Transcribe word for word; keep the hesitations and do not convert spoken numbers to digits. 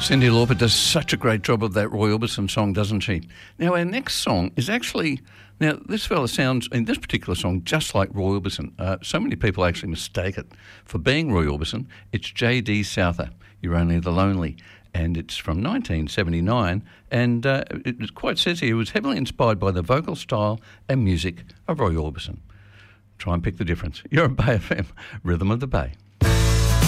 Cyndi Lauper does such a great job of that Roy Orbison song, doesn't she? Now, our next song is actually... Now, this fella sounds, in this particular song, just like Roy Orbison. Uh, so many people actually mistake it for being Roy Orbison. It's J D Souther, You're Only the Lonely. And it's from nineteen seventy-nine. And uh, it quite says here, it was heavily inspired by the vocal style and music of Roy Orbison. Try and pick the difference. You're a Bay F M, Rhythm of the Bay.